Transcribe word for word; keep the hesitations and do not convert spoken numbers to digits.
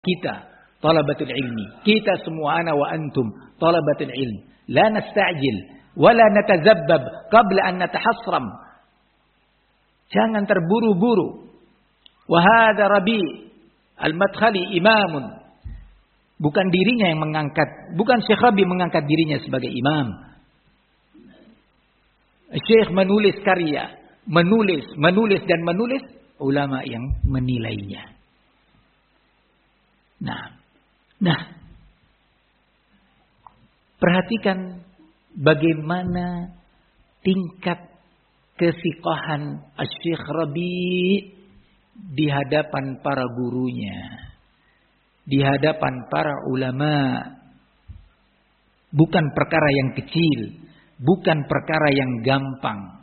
kita talabatul ilmi, kita semua ana wa antum talabatul ilmi, la nasta'jil wa la natazabbab qabla an natahassram. Jangan terburu-buru. Wa hadha Rabi' al-Madkhali imamun. Bukan dirinya yang mengangkat, bukan Syekh Rabi mengangkat dirinya sebagai imam. Syekh menulis karya, menulis, menulis dan menulis, ulama yang menilainya. Nah, nah, perhatikan bagaimana tingkat kesiqahan Syekh Rabi di hadapan para gurunya, di hadapan para ulama. Bukan perkara yang kecil, bukan perkara yang gampang.